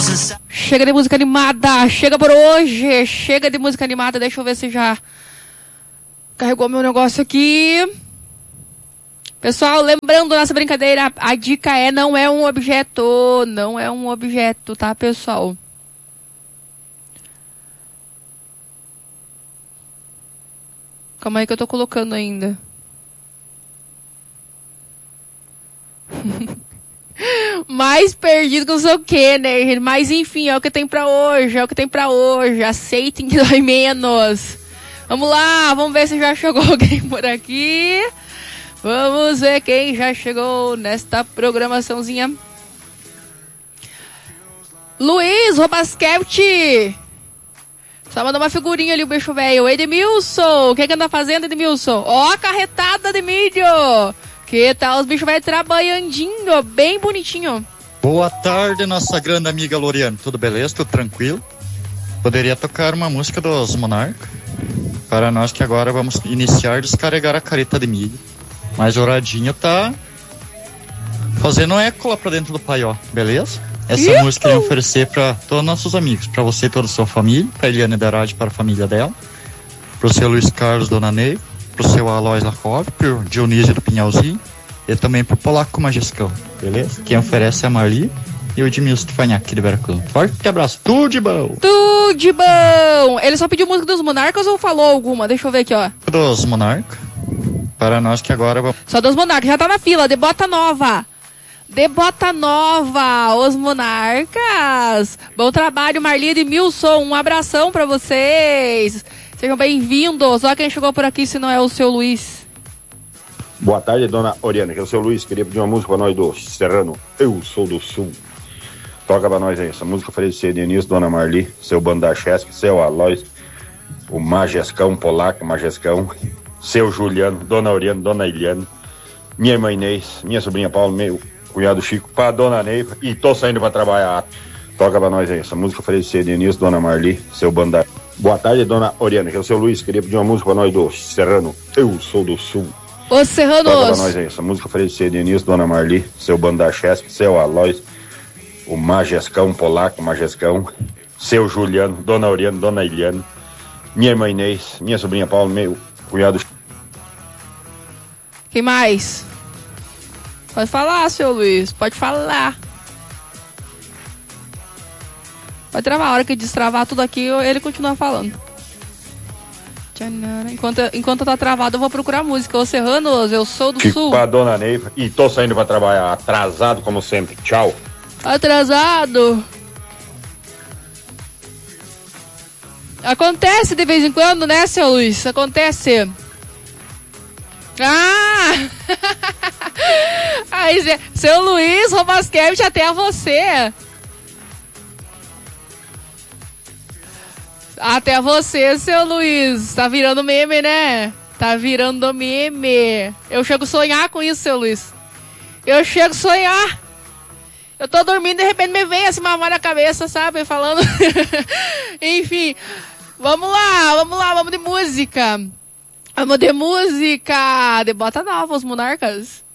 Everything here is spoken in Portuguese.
Chega de música animada, chega por hoje, chega de música animada, deixa eu ver se já carregou meu negócio aqui. Pessoal, lembrando nossa brincadeira, a dica é não é um objeto, tá, pessoal? Calma aí que eu tô colocando ainda. Mais perdido que não sei o que, né, gente? Mas enfim, é o que tem pra hoje, Aceitem que dói menos. Vamos lá, vamos ver se já chegou alguém por aqui. Vamos ver quem já chegou nesta programaçãozinha. Luiz Robasquete. Só mandou uma figurinha ali, o bicho velho. Edmilson, o que anda fazendo, Edmilson? Ó, a carretada de mídia. Que tal os bichos vai trabalhandinho, bem bonitinho. Boa tarde, nossa grande amiga Loriane. Tudo beleza? Tudo tranquilo? Poderia tocar uma música dos Monarca? Para nós que agora vamos iniciar a descarregar a careta de milho. Mas o Radinho tá fazendo eco lá pra dentro do paió, beleza? Essa música eu ia oferecer para todos os nossos amigos, para você e toda a sua família, para Eliane Derade, para a família dela, pro seu Luiz Carlos Dona Ney, pro seu Aloys Lacov, pro Dionísio do Pinhalzinho e também pro Polaco Majescão, beleza? Quem oferece é a Marli e o Edmilson Tifanhaque de Veracruz. Forte abraço, tudo de bom! Tudo de bom! Ele só pediu música dos Monarcas ou falou alguma? Deixa eu ver aqui, ó. Dos Monarca, para nós que agora vamos... Só dos Monarcas, já tá na fila, de Bota Nova! De Bota Nova, os Monarcas! Bom trabalho, Marli e Edmilson, um abração pra vocês! Sejam bem-vindos! Olha quem chegou por aqui, se não é o seu Luiz. Boa tarde, dona Oriana, que é o seu Luiz. Queria pedir uma música pra nós do Serrano. Eu sou do Sul. Toca pra nós aí, essa música oferecer Denise, dona Marli, seu Bandachesque, seu Aloys, o Majescão, Polaco Majescão, seu Juliano, dona Oriana, dona Eliane, minha irmã Inês, minha sobrinha Paula, meu cunhado Chico, pra dona Neiva, e tô saindo pra trabalhar. Toca pra nós aí, essa música oferecer Denise, dona Marli, seu Bandachesque. Boa tarde, dona Oriana, que é o seu Luiz. Queria pedir uma música pra nós do Serrano. Eu sou do Sul. Os Serranos. Toca pra nós aí, essa música oferecer Denise, dona Marli, seu Bandachesque, seu Aloys, o Majescão, Polaco Majescão, seu Juliano, dona Oriana, dona Eliane, minha irmã Inês, minha sobrinha Paula, meu cunhado. Quem mais? Pode falar, seu Luiz, pode falar. Vai travar, a hora que destravar tudo aqui, ele continua falando. Enquanto tá travado, eu vou procurar música. Ô Serranos, eu sou do Sul. Pra dona Neiva, e tô saindo pra trabalhar, atrasado como sempre. Tchau. Atrasado. Acontece de vez em quando, né, seu Luiz? Acontece. Ah! Aí, seu Luiz Robasquete, até você. Até você, seu Luiz. Tá virando meme, né? Tá virando meme. Eu chego a sonhar com isso, seu Luiz. Eu chego a sonhar. Eu tô dormindo e de repente me vem assim uma mão na cabeça, sabe? Falando. Enfim. Vamos lá, vamos de música. Vamos de música. De Bota Nova, os Monarcas.